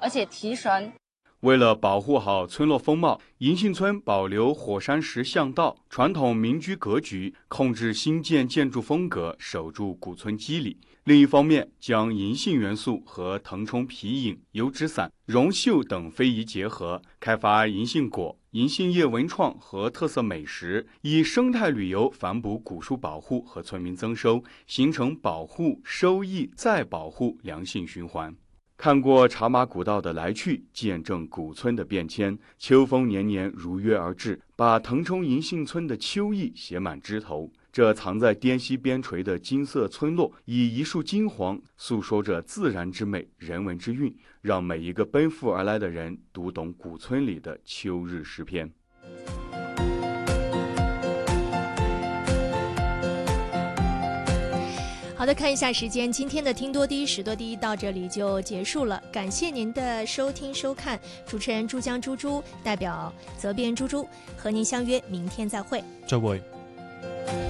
而且提神。 为了保护好村落风貌，银杏村保留火山石巷道、传统民居格局，控制新建建筑风格，守住古村肌理。另一方面，将银杏元素和腾冲皮影、油纸伞、绒绣等非遗结合，开发银杏果、银杏叶文创和特色美食，以生态旅游反哺古树保护和村民增收，形成保护、收益再保护良性循环。看过茶马古道的来去，见证古村的变迁，秋风年年如约而至，把腾冲银杏村的秋意写满枝头。这藏在滇西边陲的金色村落，以一树金黄诉说着自然之美、人文之韵，让每一个奔赴而来的人读懂古村里的秋日诗篇。 好的，看一下时间，今天的听多低识多低到这里就结束了，感谢您的收听收看，主持人珠江猪猪代表责编猪猪和您相约明天再会， 再会。